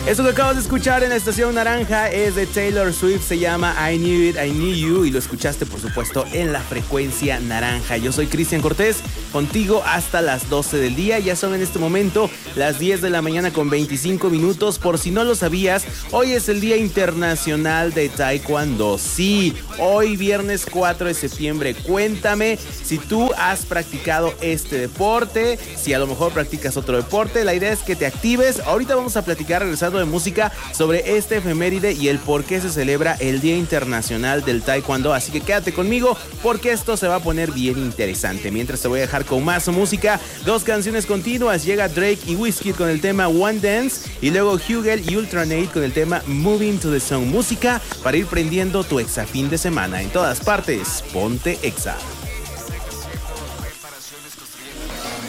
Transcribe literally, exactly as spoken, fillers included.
Eso que acabas de escuchar en la estación naranja es de Taylor Swift, se llama I Knew It, I Knew You, y lo escuchaste por supuesto en la frecuencia naranja. Yo soy Cristian Cortés, contigo hasta las doce del día. Ya son en este momento las diez de la mañana con veinticinco minutos. Por si no lo sabías, hoy es el Día Internacional de Taekwondo. Sí, hoy viernes cuatro de septiembre. Cuéntame si tú has practicado este deporte, si a lo mejor practicas otro deporte. La idea es que te actives. Ahorita vamos a platicar, regresando de música, sobre este efeméride y el por qué se celebra el Día Internacional del Taekwondo. Así que quédate conmigo porque esto se va a poner bien interesante. Mientras te voy a dejar con más música, dos canciones continuas. Llega Drake y Wizkid con el tema One Dance y luego Hugel y Ultranate con el tema Moving to the Song. Música para ir prendiendo tu exa fin de semana. En todas partes, ponte exa.